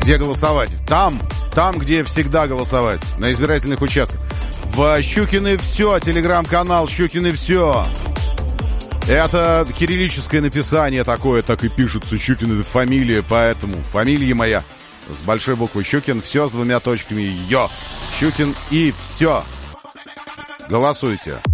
Где голосовать? Там, где всегда голосовать. На избирательных участках. В Щукины все, телеграм-канал Щукины все. Это кириллическое написание такое, так и пишется. Щукин — это фамилия, поэтому фамилия моя с большой буквы Щукин, все с 2 точками. Щукин и все. Голосуйте.